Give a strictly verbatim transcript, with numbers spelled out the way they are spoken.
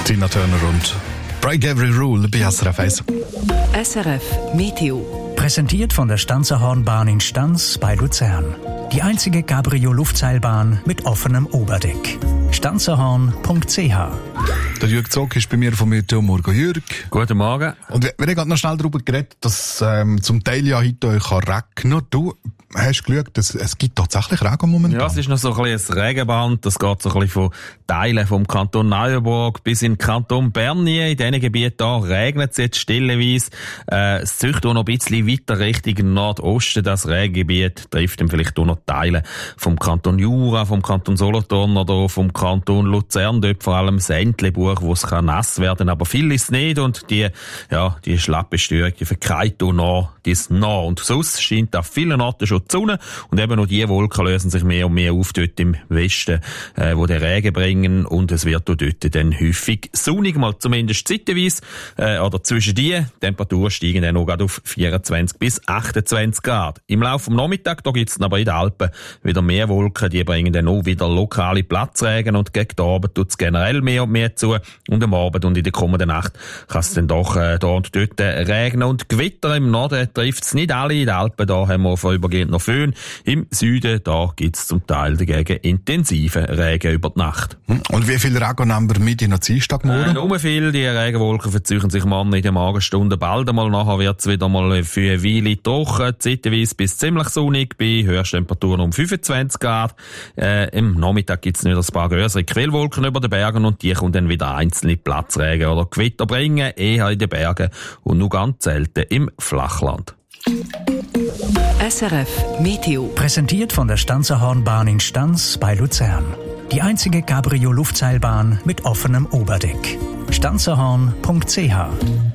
Tina Turner und Break Every Rule bei S R F eins. S R F Meteo. Präsentiert von der Stanzerhornbahn in Stanz bei Luzern. Die einzige Cabrio-Luftseilbahn mit offenem Oberdeck. stanzerhorn punkt c h. Der Jürg Zock ist bei mir vom Meteo. Morgen, Jürg. Guten Morgen. Und wir haben gerade noch schnell darüber geredet, dass ähm, zum Teil ja heute euch regnen. Du hast geschaut, es, es gibt tatsächlich Regen momentan. Ja, es ist noch so ein bisschen ein Regenband. Das geht so ein bisschen von Teilen vom Kanton Neuenburg bis in den Kanton Bern. In diesen Gebieten da regnet es jetzt stilleweise. Äh, es zieht auch noch ein bisschen weiter Richtung Nordosten. Das Regengebiet trifft dann vielleicht auch noch Teile vom Kanton Jura, vom Kanton Solothurn oder vom Kanton Luzern. Dort vor allem das Entlebuch, wo es kann nass werden, aber viel ist es nicht. Und die, ja, die schlappe Störung, die verkeilt auch noch, die ist noch. Und sonst scheint auf vielen Orten schon die Sonne. Und eben noch die Wolken lösen sich mehr und mehr auf dort im Westen, äh, wo den Regen bringen. Und es wird auch dort dann häufig sonnig, mal zumindest zeitweise, äh, oder zwischen die. Temperaturen steigen dann auch gerade auf vierundzwanzig bis achtundzwanzig Grad. Im Laufe des Nachmittags, da gibt es aber in den Alpen wieder mehr Wolken, die bringen dann auch wieder lokale Platzregen und gegen den Abend tut es generell mehr und mehr zu. Und am Abend und in der kommenden Nacht kann es dann doch äh, da und dort äh, regnen und Gewitter. Im Norden trifft es nicht alle. In den Alpen da haben wir vorübergehend noch Föhn. Im Süden da gibt es zum Teil dagegen intensiven Regen über die Nacht. Und wie viel Regen nehmen wir mit in den Dienstagmorgen? Äh, nur viel. Die Regenwolken verzeichnen sich morgen in den Morgenstunden bald einmal. Nachher wird es wieder mal für eine Weile trocken, zeitweise bis ziemlich sonnig, bei Höchsttemperaturen um fünfundzwanzig Grad. Äh, Im Nachmittag gibt es wieder ein paar größere Quellwolken über den Bergen und die kommen dann wieder einzelne Platzregen oder Gewitter bringen, eher in den Bergen und nur ganz selten im Flachland. S R F Meteo. Präsentiert von der Stanzerhornbahn in Stanz bei Luzern. Die einzige Cabrio-Luftseilbahn mit offenem Oberdeck. stanzerhorn punkt c h.